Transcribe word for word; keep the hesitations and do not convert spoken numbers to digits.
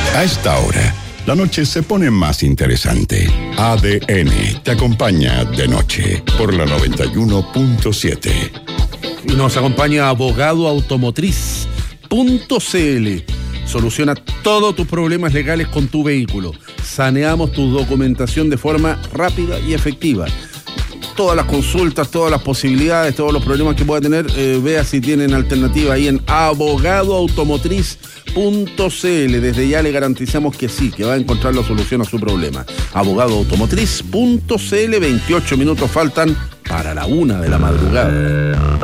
A esta hora, la noche se pone más interesante. A D N te acompaña de noche por la noventa y uno punto siete. Y nos acompaña Abogado Automotriz punto c l. Soluciona todos tus problemas legales con tu vehículo. Saneamos tu documentación de forma rápida y efectiva. Todas las consultas, todas las posibilidades, todos los problemas que pueda tener, eh, vea si tienen alternativa ahí en Abogado Automotriz punto c l. Desde ya le garantizamos que sí, que va a encontrar la solución a su problema. Abogado Automotriz punto c l. veintiocho minutos faltan para la una de la madrugada.